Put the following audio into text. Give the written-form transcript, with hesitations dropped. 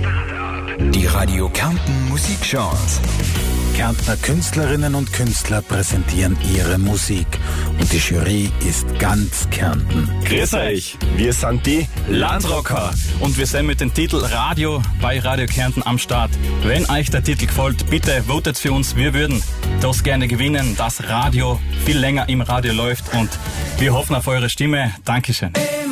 Die Radio Kärnten Musikchance. Kärntner Künstlerinnen und Künstler präsentieren ihre Musik. Und die Jury ist ganz Kärnten. Grüß euch, wir sind die Landrocker und wir sind mit dem Titel Radio bei Radio Kärnten am Start. Wenn euch der Titel gefällt, bitte votet für uns. Wir würden das gerne gewinnen, dass Radio viel länger im Radio läuft und wir hoffen auf eure Stimme. Dankeschön.